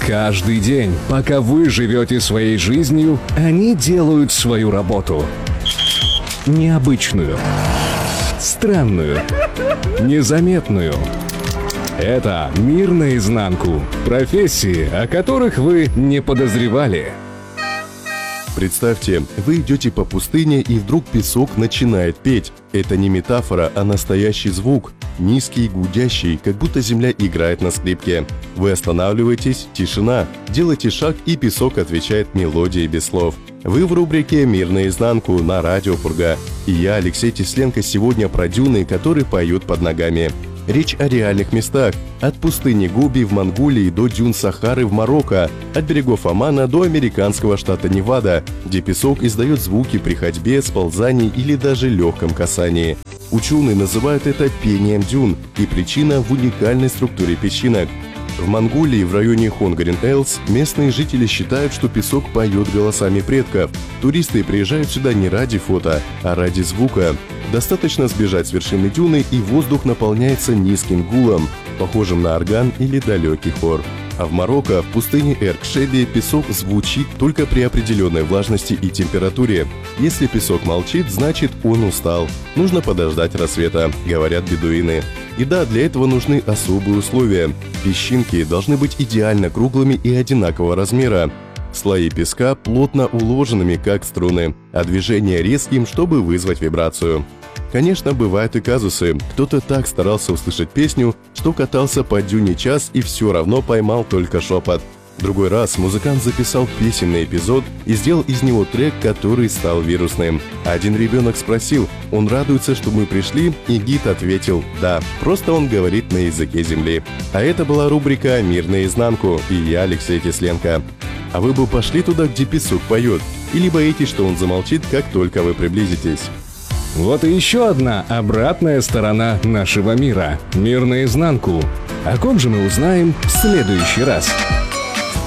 Каждый день, пока вы живете своей жизнью, они делают свою работу. Необычную, странную, незаметную. Это «Мир наизнанку». Профессии, о которых вы не подозревали. Представьте, вы идете по пустыне, и вдруг песок начинает петь. Это не метафора, а настоящий звук. Низкий, гудящий, как будто земля играет на скрипке. Вы останавливаетесь, тишина. Делаете шаг, и песок отвечает мелодией без слов. Вы в рубрике «Мир наизнанку» на радио Пурга. И я, Алексей Тесленко, сегодня про дюны, которые поют под ногами. Речь о реальных местах. От пустыни Гоби в Монголии до дюн Сахары в Марокко. От берегов Омана до американского штата Невада, где песок издает звуки при ходьбе, сползании или даже легком касании. Ученые называют это пением дюн, и причина в уникальной структуре песчинок. В Монголии, в районе Хонгарин-Элс, местные жители считают, что песок поет голосами предков. Туристы приезжают сюда не ради фото, а ради звука. Достаточно сбежать с вершины дюны, и воздух наполняется низким гулом, похожим на орган или далекий хор. А в Марокко, в пустыне Эркшеби, песок звучит только при определенной влажности и температуре. Если песок молчит, значит он устал. Нужно подождать рассвета, говорят бедуины. И да, для этого нужны особые условия. Песчинки должны быть идеально круглыми и одинакового размера. Слои песка плотно уложенными, как струны, а движение резким, чтобы вызвать вибрацию. Конечно, бывают и казусы. Кто-то так старался услышать песню, что катался по дюне час и все равно поймал только шепот. В другой раз музыкант записал песенный эпизод и сделал из него трек, который стал вирусным. Один ребенок спросил, он радуется, что мы пришли, и гид ответил «да», просто он говорит на языке земли. А это была рубрика «Мир наизнанку», и я, Алексей Тесленко. А вы бы пошли туда, где песок поет? Или боитесь, что он замолчит, как только вы приблизитесь? Вот и еще одна обратная сторона нашего мира. Мир наизнанку. О ком же мы узнаем в следующий раз?